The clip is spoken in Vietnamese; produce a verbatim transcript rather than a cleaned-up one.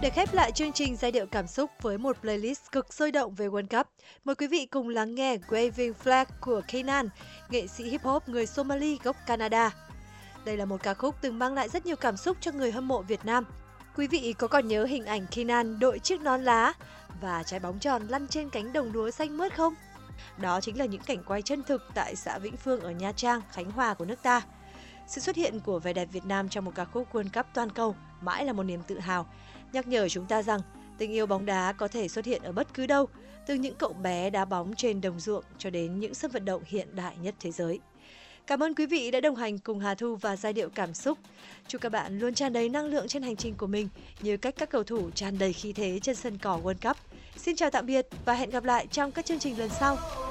Để khép lại chương trình giai điệu cảm xúc với một playlist cực sôi động về World Cup, mời quý vị cùng lắng nghe Waving Flag của Keynan, nghệ sĩ hip hop người Somali gốc Canada. Đây là một ca khúc từng mang lại rất nhiều cảm xúc cho người hâm mộ Việt Nam. Quý vị có còn nhớ hình ảnh Keynan đội chiếc nón lá và trái bóng tròn lăn trên cánh đồng lúa xanh mướt không? Đó chính là những cảnh quay chân thực tại xã Vĩnh Phương ở Nha Trang, Khánh Hòa của nước ta. Sự xuất hiện của vẻ đẹp Việt Nam trong một ca khúc World Cup toàn cầu mãi là một niềm tự hào, nhắc nhở chúng ta rằng tình yêu bóng đá có thể xuất hiện ở bất cứ đâu, từ những cậu bé đá bóng trên đồng ruộng cho đến những sân vận động hiện đại nhất thế giới. Cảm ơn quý vị đã đồng hành cùng Hà Thu và giai điệu cảm xúc. Chúc các bạn luôn tràn đầy năng lượng trên hành trình của mình, như cách các cầu thủ tràn đầy khí thế trên sân cỏ World Cup. Xin chào tạm biệt và hẹn gặp lại trong các chương trình lần sau.